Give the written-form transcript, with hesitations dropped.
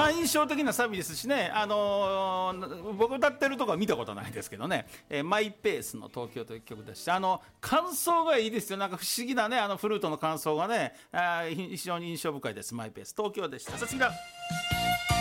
まあ印象的なサビですしね、僕歌ってるとこは見たことないですけどね、マイペースの東京という曲ですし、感想がいいですよ。なんか不思議なね、フルートの感想がね、非常に印象深いです。マイペース東京でした。さすが。